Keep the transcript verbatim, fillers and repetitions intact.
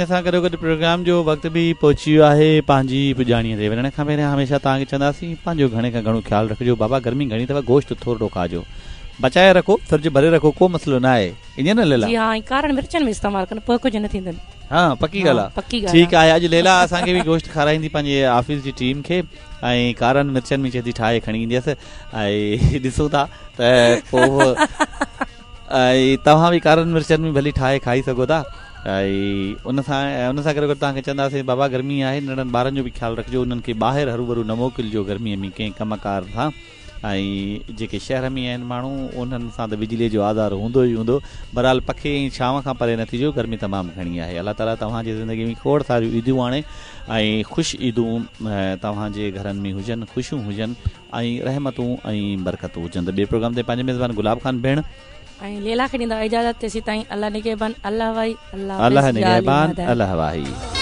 असां गॾो गॾु प्रोग्राम जो वक़्तु बि पहुची वियो आहे पंहिंजी पुॼाणीअ ते वञण खां पहिरियों हमेशह तव्हांखे चवंदासीं पंहिंजो घणे खां घणो ख़्यालु रखिजो। बाबा गर्मी घणी अथव, गोश्त थोरो खाइजो, बचाए रखो, फ्रिज भरे रखो, को मसलो न आहे। ईअं न लेला? जी हाँ, कारण मिर्चनि में इस्तेमालु कनि, पोइ कुझु न थींदनि। हा पकी ॻाल्हि आहे। ठीकु आहे, अॼु लेला असांखे बि गोश्त खाराईंदी पंहिंजे ऑफिस जी टीम खे ऐं कारण मिर्चनि में चएती ठाहे खणी ईंदी हुअसि। ऐं ॾिसूं था त पोइ ऐं तव्हां बि कारण मिर्चनि में भली ठाहे खाई सघो था। ऐं उन सां उन सां गॾु तव्हांखे चवंदासीं बाबा गर्मी आहे, नंढनि ॿारनि जो बि ख़्यालु रखिजो, उन्हनि खे ॿाहिरि हरू भरू न मोकिलिजो गर्मीअ में कंहिं कमकार सां। ऐं जेके शहर में आहिनि माण्हू उन्हनि सां त बिजलीअ जो आधार हूंदो ई हूंदो। बहरहाल पखे ऐं छांव खां परे न थिजो, गर्मी तमामु घणी आहे। अलाह ताला तव्हांजी ज़िंदगी में खोड़ सारियूं ईदूं आणे ऐं ख़ुशि ईदूं तव्हांजे घरनि में हुजनि, ख़ुशियूं हुजनि ऐं रहमतूं ऐं बरकतूं हुजनि। त ॿिए प्रोग्राम ते पंहिंजे मेज़बान गुलाब खान भेण ऐं लेला खे ॾींदा इजाज़त। तेसीं ताईं अल्लाह निगहबान, अल्लाह वाही, अल्लाह निगहबान, अल्लाह वाही।